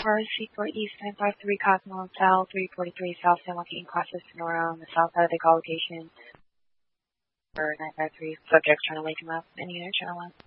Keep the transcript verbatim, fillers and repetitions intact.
Tower, Seaport East nine five three Cosmo Hotel, three forty-three South San Joaquin Classic Sonora on the south side of the call location for nine five three. Subject's trying to wake him up. Any unit, channel one.